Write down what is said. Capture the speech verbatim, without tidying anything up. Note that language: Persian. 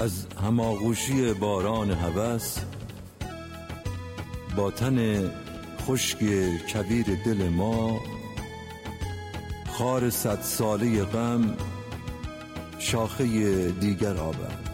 از هماغوشی باران هوس با تن خشک کویر دل ما، خار صد ساله غم شاخه دیگر آورد.